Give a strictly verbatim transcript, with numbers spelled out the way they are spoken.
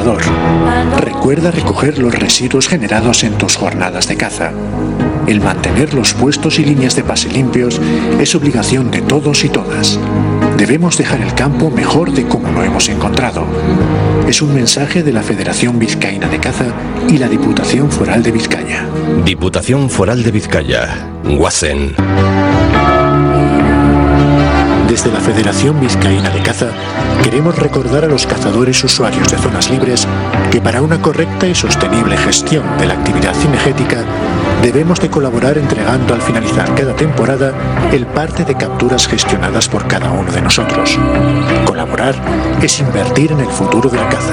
cazador. Recuerda recoger los residuos generados en tus jornadas de caza. El mantener los puestos y líneas de pase limpios es obligación de todos y todas. Debemos dejar el campo mejor de como lo hemos encontrado. Es un mensaje de la Federación Vizcaína de Caza y la Diputación Foral de Vizcaya. Diputación Foral de Vizcaya. Guasen. Desde la Federación Vizcaína de Caza queremos recordar a los cazadores usuarios de zonas libres que para una correcta y sostenible gestión de la actividad cinegética debemos de colaborar entregando al finalizar cada temporada el parte de capturas gestionadas por cada uno de nosotros. Colaborar es invertir en el futuro de la caza.